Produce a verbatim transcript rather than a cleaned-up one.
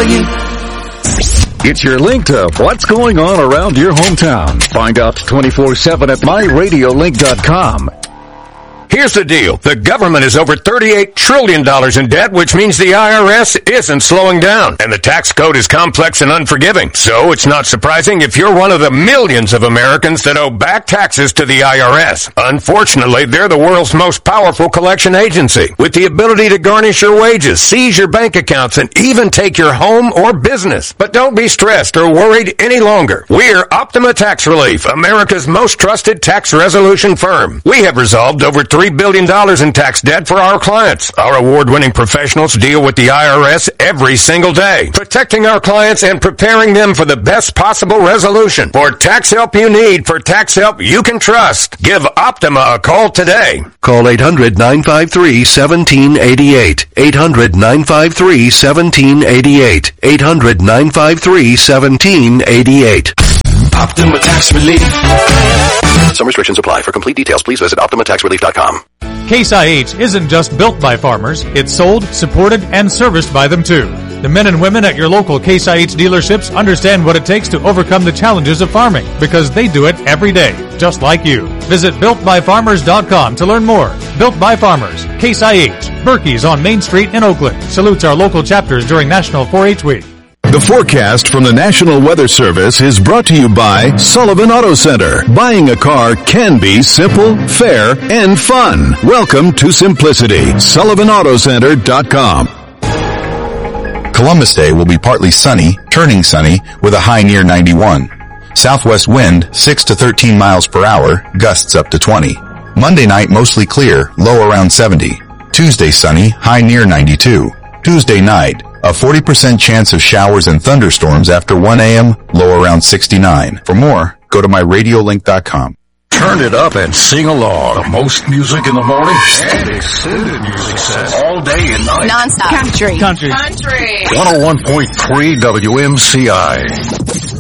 value. It's your link to what's going on around your hometown. Find out twenty-four seven at my radio link dot com. Here's the deal. The government is over thirty-eight trillion dollars in debt, which means the I R S isn't slowing down. And the tax code is complex and unforgiving. So it's not surprising if you're one of the millions of Americans that owe back taxes to the I R S. Unfortunately, they're the world's most powerful collection agency, with the ability to garnish your wages, seize your bank accounts, and even take your home or business. But don't be stressed or worried any longer. We're Optima Tax Relief, America's most trusted tax resolution firm. We have resolved over three billion dollars in tax debt for our clients. Our award-winning professionals deal with the I R S every single day, protecting our clients and preparing them for the best possible resolution. For tax help you need, for tax help you can trust, give Optima a call today. Call eight hundred, nine five three, one seven eight eight. eight hundred, nine five three, one seven eight eight. eight hundred, nine five three, one seven eight eight. Optima Tax Relief. Some restrictions apply. For complete details, please visit optima tax relief dot com. Case I H isn't just built by farmers, it's sold, supported, and serviced by them too. The men and women at your local Case I H dealerships understand what it takes to overcome the challenges of farming, because they do it every day, just like you. Visit built by farmers dot com to learn more. Built by Farmers, Case I H, Berkey's on Main Street in Oakland. Salutes our local chapters during National four H Week. The forecast from the National Weather Service is brought to you by Sullivan Auto Center. Buying a car can be simple, fair, and fun. Welcome to simplicity. sullivan auto center dot com. Columbus Day will be partly sunny, turning sunny, with a high near ninety-one. Southwest wind, six to thirteen miles per hour, gusts up to twenty. Monday night mostly clear, low around seventy. Tuesday sunny, high near ninety-two. Tuesday night, a forty percent chance of showers and thunderstorms after one a.m., low around sixty-nine. For more, go to my radio link dot com. Turn it up and sing along. The most music in the morning and extended music sets all day and night. Non-stop. Country. Country. Country. one oh one point three W M C I.